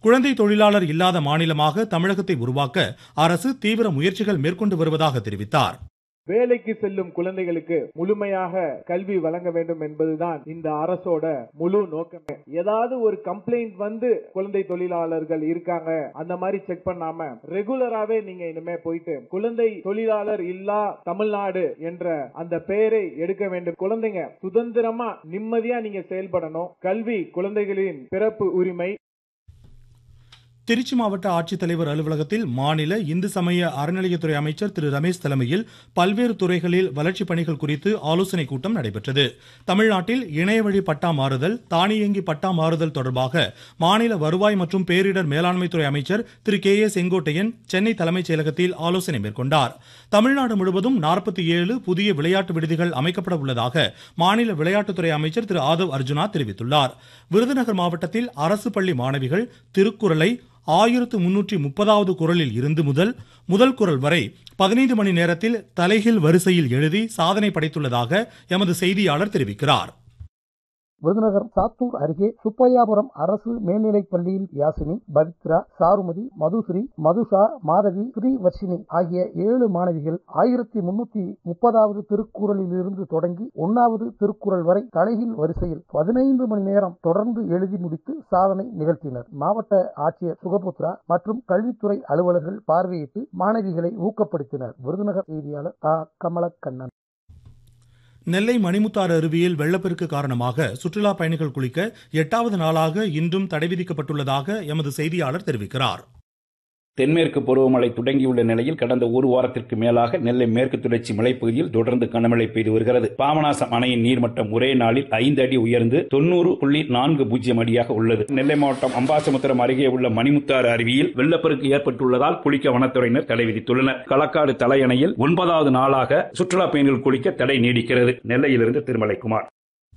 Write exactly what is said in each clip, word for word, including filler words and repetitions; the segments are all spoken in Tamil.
குழந்தை தொழிலாளர் இல்லாத மாநிலமாக தமிழகத்தை உருவாக்க அரசு தீவிர முயற்சிகள் மேற்கொண்டு வருவதாக தெரிவித்தார். வேலைக்கு செல்லும் குழந்தைகளுக்கு முழுமையாக கல்வி வழங்க வேண்டும் என்பதுதான் இந்த அரசோட முழு நோக்கமே. ஏதாவது ஒரு கம்ப்ளைண்ட் வந்து குழந்தை தொழிலாளர்கள் இருக்காங்க அந்த மாதிரி செக் பண்ணாம ரெகுலராவே நீங்க இனிமே போயிட்டு குழந்தை தொழிலாளர் இல்லா தமிழ்நாடு என்ற அந்த பெயரை எடுக்க வேண்டும். குழந்தைங்க சுதந்திரமா நிம்மதியா நீங்க செயல்படணும். கல்வி குழந்தைகளின் பிறப்பு உரிமை. திருச்சி மாவட்ட ஆட்சித்தலைவர் அலுவலகத்தில் மாநில இந்து சமய அறநிலையத்துறை அமைச்சர் திரு ரமேஷ் தலைமையில் பல்வேறு துறைகளில் வளர்ச்சிப் பணிகள் குறித்து ஆலோசனைக் கூட்டம் நடைபெற்றது. தமிழ்நாட்டில் இணையவழி பட்டா மாறுதல், தானியங்கி பட்டா மாறுதல் தொடர்பாக மாநில வருவாய் மற்றும் பேரிடர் மேலாண்மைத்துறை அமைச்சர் திரு கே ஏ செங்கோட்டையன் சென்னை தலைமைச் செயலகத்தில் ஆலோசனை மேற்கொண்டார். தமிழ்நாடு முழுவதும் நாற்பத்தி ஏழு புதிய விளையாட்டு விடுதிகள் அமைக்கப்பட உள்ளதாக மாநில விளையாட்டுத்துறை அமைச்சர் திரு ஆதவ் அர்ஜுனா தெரிவித்துள்ளார். விருதுநகர் மாவட்டத்தில் அரசு பள்ளி மாணவிகள் திருக்குறளை ஆயிரத்து முன்னூற்றி முப்பதாவது குறளில் இருந்து முதல் முதல் குறள் வரை பதினைந்து மணி நேரத்தில் தலைகீழ் வரிசையில் எழுதி சாதனை படைத்துள்ளதாக எமது செய்தியாளர் தெரிவிக்கிறார். விருதுநகர் சாத்தூர் அருகே சுப்பையாபுரம் அரசு மேல்நிலைப் பள்ளியில் யாசினி, பவித்ரா, சாருமதி, மதுஸ்ரீ, மதுஷா, மாதவி, ஸ்ரீவர்ஷினி ஆகிய ஏழு மாணவிகள் ஆயிரத்தி முன்னூத்தி முப்பதாவது திருக்குறளில் இருந்து தொடங்கி ஒன்னாவது திருக்குறள் வரை தலைகீழ் வரிசையில் பதினைந்து மணி நேரம் தொடர்ந்து எழுதி முடித்து சாதனை நிகழ்த்தினர். மாவட்ட ஆட்சியர் சுகபுத்ரா மற்றும் கல்வித்துறை அலுவலர்கள் பார்வையிட்டு மாணவிகளை ஊக்கப்படுத்தினர். விருதுநகர் செய்தியாளர் ஆ கமலக்கண்ணன். நெல்லை மணிமுத்தாறு அருவியில் வெள்ளப்பெருக்கு காரணமாக சுற்றுலா பயணிகள் குளிக்க எட்டாவது நாளாக இன்றும் தடை விதிக்கப்பட்டுள்ளதாக எமது செய்தியாளர் தெரிவிக்கிறார். தென்மேற்கு பருவமழை தொடங்கியுள்ள நிலையில் கடந்த ஒரு வாரத்திற்கு மேலாக நெல்லை மேற்கு தொடர்ச்சி மலைப்பகுதியில் தொடர்ந்து கனமழை பெய்து வருகிறது. பாபநாசம் அணையின் நீர்மட்டம் ஒரே நாளில் ஐந்து அடி உயர்ந்து தொன்னூறு புள்ளி நான்கு பூஜ்ஜியம் அடியாக உள்ளது. நெல்லை மாவட்டம் அம்பாசமுத்திரம் அருகே உள்ள மணிமுத்தாறு அருவியில் வெள்ளப்பெருக்கு ஏற்பட்டுள்ளதால் குளிக்க வனத்துறையினர் தடை விதித்துள்ளனர். களக்காடு தலையணையில் ஒன்பதாவது நாளாக சுற்றுலா பயணிகள் குளிக்க தடை நீடிக்கிறது. நெல்லையிலிருந்து திருமலைக்குமார்.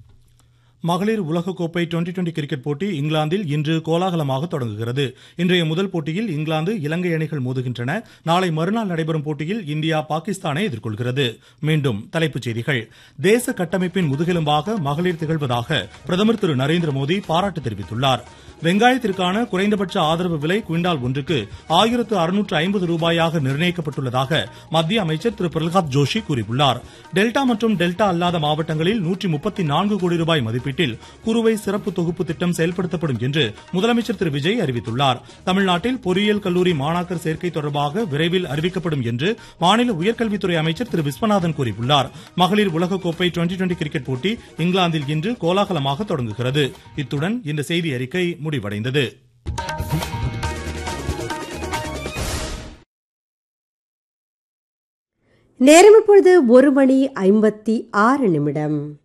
மகளிர் உலகக்கோப்பை டுவெண்டி டுவெண்டி கிரிக்கெட் போட்டி இங்கிலாந்தில் இன்று கோலாகலமாக தொடங்குகிறது. இன்றைய முதல் போட்டியில் இங்கிலாந்து இலங்கை அணிகள் மோதுகின்றன. நாளை மறுநாள் நடைபெறும் போட்டியில் இந்தியா பாகிஸ்தானை எதிர்கொள்கிறது. மீண்டும் தலைப்புச் செய்திகள். தேச கட்டமைப்பின் முதுகெலும்பாக மகளிர் திகழ்வதாக பிரதமர் திரு நரேந்திர மோடி பாராட்டு தெரிவித்துள்ளார். வெங்காயத்திற்கான குறைந்தபட்ச ஆதரவு விலை குவிண்டால் ஒன்றுக்கு ஆயிரத்து அறுநூற்று ஐம்பது ரூபாயாக நிர்ணயிக்கப்பட்டுள்ளதாக மத்திய அமைச்சர் திரு பிரல்ஹாத் ஜோஷி கூறியுள்ளார். டெல்டா மற்றும் டெல்டா அல்லாத மாவட்டங்களில் நூற்றி முப்பத்தி நான்கு கோடி ரூபாய் மதிப்பீட்டில் குறுவை சிறப்பு தொகுப்பு திட்டம் செயல்படுத்தப்படும் என்று முதலமைச்சர் திரு விஜய் அறிவித்துள்ளார். தமிழ்நாட்டில் பொறியியல் கல்லூரி மாணாக்கர் சேர்க்கை தொடர்பாக விரைவில் அறிவிக்கப்படும் என்று மாநில உயர்கல்வித்துறை அமைச்சர் திரு விஸ்வநாதன் கூறியுள்ளார். மகளிர் உலகக்கோப்பை டுவெண்டி டுவெண்டி கிரிக்கெட் போட்டி இங்கிலாந்தில் இன்று கோலாகலமாக தொடங்குகிறது. இத்துடன் இந்த செய்தி அறிக்கை முடிவடைந்தது. நேரம் இப்பொழுது ஒரு மணி ஐம்பத்தி ஆறு நிமிடம்.